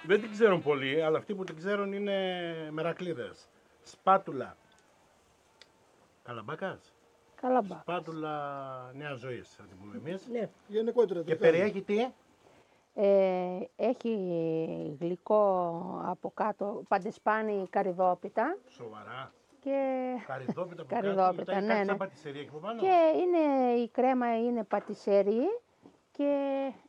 Δεν την ξέρουν πολλοί, αλλά αυτοί που την ξέρουν είναι μερακλείδες. Σπάτουλα. Καλαμπάκας. Καλαμπά. Σπάτουλα νέα ζωής, θα την πούμε εμείς. Ναι, γενικότερα. Και περιέχει τι? Έχει γλυκό από κάτω, παντεσπάνι καρυδόπιτα. Σοβαρά. Και Καρυδόπιτα από κάτω, καρυδόπιτα, μετά ναι, υπάρχει ναι. σαν πατησερία εκεί από πάνω. Και είναι, η κρέμα είναι πατησερή και